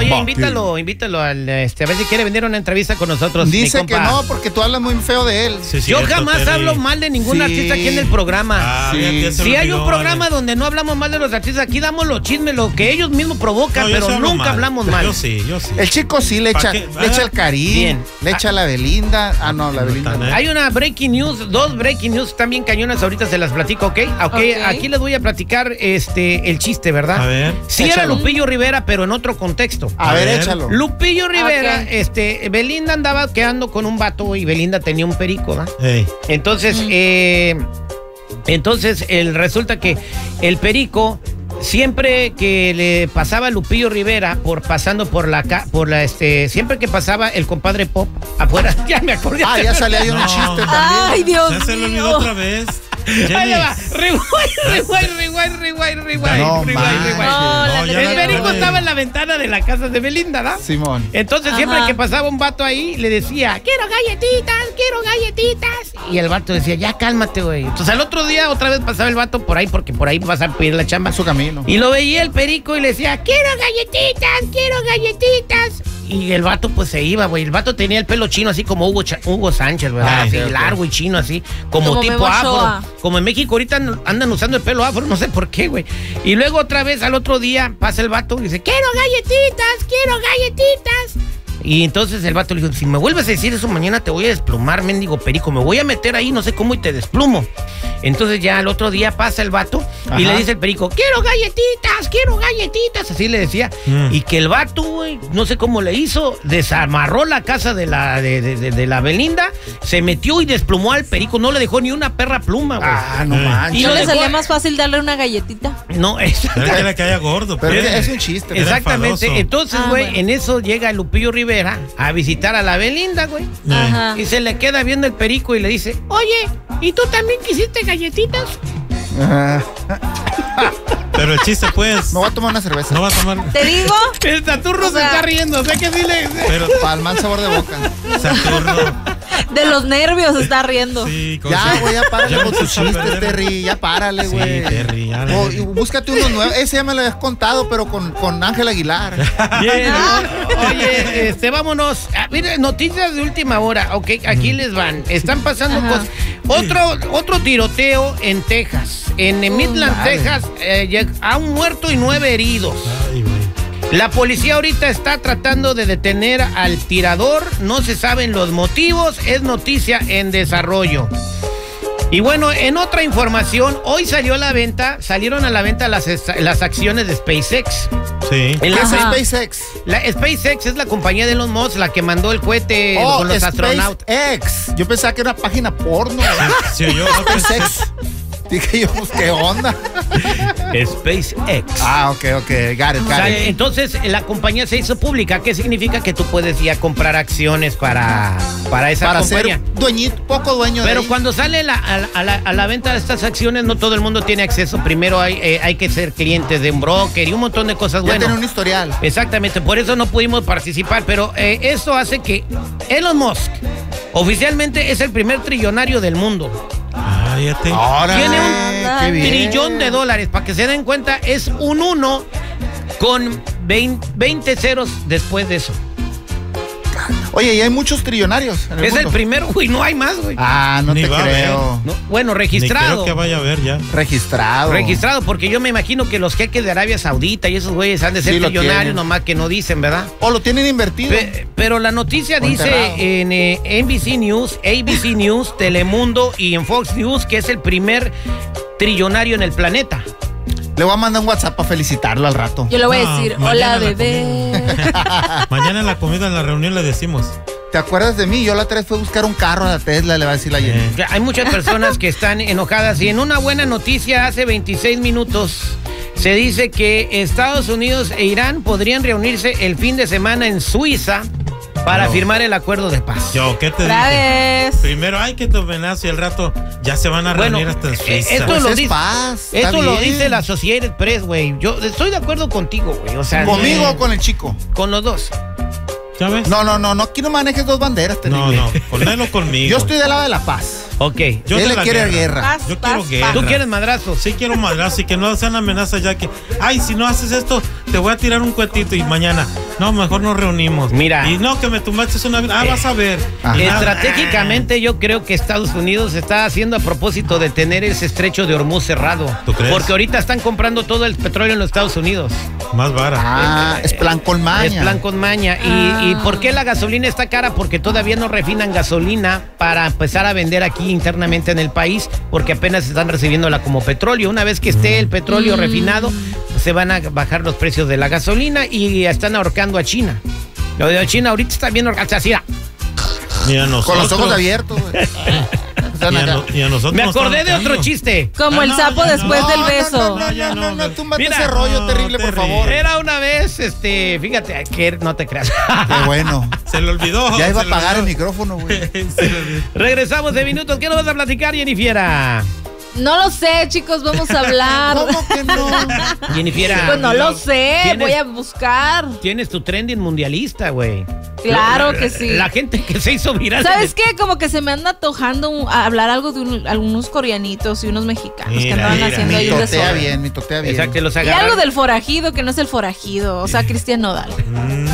Oye, invítalo al, a ver si quiere venir una entrevista con nosotros. Dice que no, porque tú hablas muy feo de él. Sí, yo jamás hablo mal de ningún artista aquí en el programa. Si hay un programa donde no hablamos mal de los artistas, aquí damos los chismes, lo que ellos mismos provocan, pero nunca hablamos mal. Yo sí. El chico sí le echa el Karim, le echa la Belinda. Ah, no, la Belinda no. Hay una breaking news, dos breaking news también cañonas, ahorita se las platico, ¿ok? Aquí les voy a platicar el chiste, ¿verdad? A ver. Sí, era Lupillo Rivera, pero en otro contexto. A ver, échalo. Lupillo Rivera, Belinda andaba quedando con un vato y Belinda tenía un perico, ¿verdad? Entonces, resulta que el perico, siempre que le pasaba a Lupillo Rivera siempre que pasaba el compadre Pop afuera, ya me acordé. Ya salió ahí un chiste también. Ay, Dios mío. Ya se lo olvidó otra vez. Ahí va. Rewind. El perico estaba en la ventana de la casa de Belinda, ¿verdad? Simón. Entonces, siempre que pasaba un vato ahí, le decía, quiero galletitas. Y el vato decía, ya cálmate, güey. Entonces, al otro día, otra vez pasaba el vato por ahí, porque por ahí vas a pedir la chamba. Su camino. Y lo veía el perico y le decía, quiero galletitas. Y el vato pues se iba, güey. El vato tenía el pelo chino así como Hugo Sánchez, ¿verdad? Así largo y chino así, como tipo afro. Como en México ahorita andan usando el pelo afro, no sé por qué, güey. Y luego otra vez al otro día pasa el vato y dice, quiero galletitas. Y entonces el vato le dijo, si me vuelves a decir eso mañana te voy a desplumar, mendigo perico. Me voy a meter ahí, no sé cómo, y te desplumo. Entonces ya al otro día pasa el vato y le dice el perico, quiero galletitas. Así le decía. Y que el vato, güey, no sé cómo le hizo, desamarró la casa de la Belinda, se metió y desplumó al perico. No le dejó ni una perra pluma, güey. No manches. ¿Y no le salía más fácil darle una galletita? No, era que haya gordo. Pero es un chiste. Exactamente. Entonces, güey, en eso llega Lupillo Rivera a visitar a la Belinda, güey. Y se le queda viendo el perico y le dice, oye, ¿y tú también quisiste galletitas? Pero el chiste, pues. Me voy a tomar una cerveza. No va a tomar. ¿Te digo? El Saturno se está riendo, o sea que sí le... Pero para el mal sabor de boca. Saturno. De los nervios se está riendo. Sí, ya, güey, ya párale con tus chistes, Terry. Ya párale, güey. Sí, Terry, ya. Búscate unos nuevos. Ese ya me lo habías contado, pero con Ángel Aguilar. Bien. Oye, vámonos. Mire, noticias de última hora. Ok, aquí les van. Están pasando cosas. Otro tiroteo en Texas. En Midland, Texas, a un muerto y 9 heridos. Ay, güey. La policía ahorita está tratando de detener al tirador. No se saben los motivos. Es noticia en desarrollo. Y bueno, en otra información, hoy salieron a la venta las acciones de SpaceX. Sí. ¿Qué es SpaceX? La SpaceX es la compañía de Elon Musk, la que mandó el cohete con los astronautas. SpaceX. Yo pensaba que era una página porno. Sí, yo. SpaceX. Dije yo, pues, ¿qué onda? SpaceX. Ok. Got it. Entonces, la compañía se hizo pública. ¿Qué significa? Que tú puedes ir a comprar acciones para esa compañía. Ser poco dueño Pero de cuando sale a la venta de estas acciones, no todo el mundo tiene acceso. Primero hay que ser clientes de un broker y un montón de cosas buenas. Ya tiene un historial. Exactamente, por eso no pudimos participar. Pero esto hace que Elon Musk oficialmente es el primer trillonario del mundo. Tiene un trillón de dólares. Para que se den cuenta, es un 1 con 20 ceros después de eso. Oye, y hay muchos trillonarios en el mundo. El primero, güey, no hay más, güey. No te creo. No, bueno, registrado. Ni creo que vaya a haber ya. Registrado, porque yo me imagino que los jeques de Arabia Saudita y esos güeyes han de ser trillonarios, nomás que no dicen, ¿verdad? O lo tienen invertido. Pero la noticia dice en NBC News, ABC News, Telemundo y en Fox News que es el primer trillonario en el planeta. Le voy a mandar un WhatsApp para felicitarlo al rato. Yo le voy a decir, hola, bebé. Mañana en la comida, en la reunión le decimos. ¿Te acuerdas de mí? Yo la otra vez fui a buscar un carro a la Tesla, le va a decir la Jenny. Hay muchas personas que están enojadas y en una buena noticia hace 26 minutos se dice que Estados Unidos e Irán podrían reunirse el fin de semana en Suiza para firmar el acuerdo de paz. ¿Qué te dije? Primero hay que te amenazo y al rato ya se van a reunir hasta en Suiza. Esto lo dice la Associated Press, güey. Yo estoy de acuerdo contigo, güey. O sea, ¿conmigo o con el chico? Con los dos. ¿Sabes? No, aquí no manejes dos banderas. No, ponelo conmigo. Yo estoy del lado de la paz. Ok. Él le quiere guerra. Yo quiero guerra. ¿Tú quieres madrazo? Sí, quiero madrazo y que no sean amenazas ya que, ay, si no haces esto, te voy a tirar un cuetito y mañana. No, mejor nos reunimos. Mira. Y no, que me tumbaste una vez. Vas a ver. Estratégicamente yo creo que Estados Unidos está haciendo a propósito de tener ese estrecho de Hormuz cerrado. ¿Tú crees? Porque ahorita están comprando todo el petróleo en los Estados Unidos. Más barato. Es plan con maña. Es plan con maña. ¿Y por qué la gasolina está cara? Porque todavía no refinan gasolina para empezar a vender aquí internamente en el país, porque apenas están recibiéndola como petróleo. Una vez que esté el petróleo refinado, se van a bajar los precios de la gasolina y están ahorcando a China. Lo de China ahorita está bien ahorcado. Con los ojos abiertos, güey. Y a nosotros me acordé de otro chiste. Como el sapo después del beso. No, túmbate ese rollo terrible, por favor. Era una vez, fíjate, que no te creas. Qué bueno. Se le olvidó. Ya iba a apagar el micrófono, güey. Regresamos de minutos. ¿Qué nos vas a platicar, Jennifiera? No lo sé, chicos, vamos a hablar. ¿Cómo que no? Jennifiera. Pues no lo sé, voy a buscar. Tienes tu trending mundialista, güey. Claro que sí. La gente que se hizo viral. ¿Sabes qué? Como que se me anda antojando hablar algo de algunos coreanitos y unos mexicanos que andaban haciendo ahí un mi totea bien. Exacto, los y agarraron. algo del forajido, que no es el forajido, o sea, Cristian Nodal.